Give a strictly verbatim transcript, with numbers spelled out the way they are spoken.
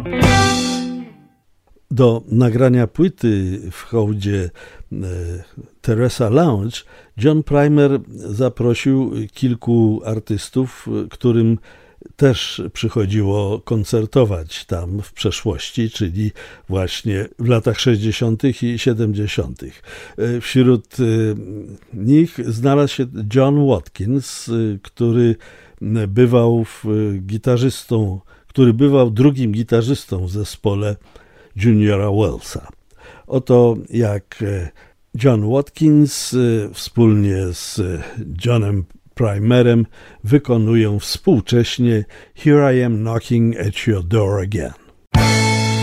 Do nagrania płyty w hołdzie Teresa Lounge John Primer zaprosił kilku artystów, którym też przychodziło koncertować tam w przeszłości, czyli właśnie w latach sześćdziesiątych i siedemdziesiątych. Wśród nich znalazł się John Watkins, który bywał gitarzystą, który bywał drugim gitarzystą w zespole Juniora Wellsa. Oto jak John Watkins wspólnie z Johnem Primerem wykonują współcześnie Here I Am Knocking at Your Door Again.